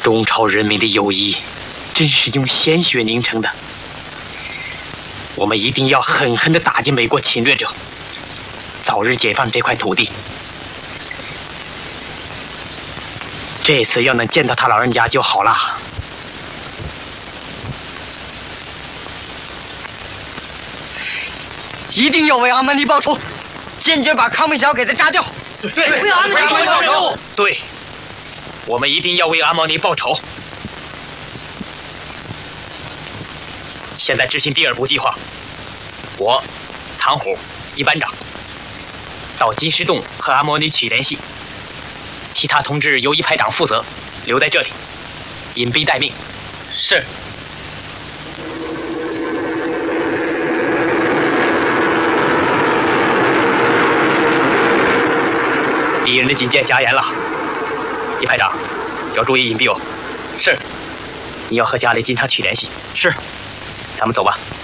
中朝人民的友谊，真是用鲜血凝成的。我们一定要狠狠地打击美国侵略者，早日解放这块土地。这次要能见到他老人家就好了。 一定要为阿曼尼报仇，坚决把康明桥给他炸掉。 对，为阿曼尼报仇。 对，我们一定要为阿毛尼报仇。现在执行第2步计划，我，唐虎，一班长，到金石洞和阿毛尼取联系，其他同志由一排长负责，留在这里，隐蔽待命。 是。 敌人的警戒加严了，一排长要注意隐蔽哦。 是。 你要和家里经常取联系。 是。 咱们走吧。